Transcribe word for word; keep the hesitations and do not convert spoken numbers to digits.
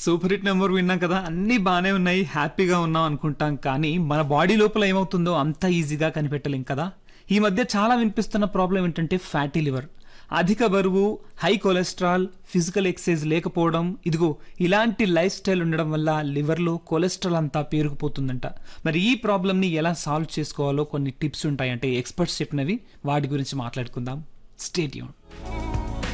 Super hit number విన్నాం కదా, అన్నీ బాగానే ఉన్నాయి, హ్యాపీగా ఉన్నాం అనుకుంటాం. కానీ మన బాడీ లోపల ఏమవుతుందో అంత ఈజీగా కనిపెట్టలేం కదా. ఈ మధ్య చాలా వినిపిస్తున్న ప్రాబ్లం ఏంటంటే ఫ్యాటీ లివర్. అధిక బరువు, హై కొలెస్ట్రాల్, ఫిజికల్ ఎక్సర్సైజ్ లేకపోవడం, ఇదిగో ఇలాంటి లైఫ్ స్టైల్ ఉండడం వల్ల లివర్లో కొలెస్ట్రాల్ అంతా పేరుకుపోతుందంట. మరి ఈ ప్రాబ్లమ్ని ఎలా సాల్వ్ చేసుకోవాలో కొన్ని టిప్స్ ఉంటాయంటే ఎక్స్పర్ట్స్ చెప్పినవి, వాటి గురించి మాట్లాడుకుందాం. Stay tune.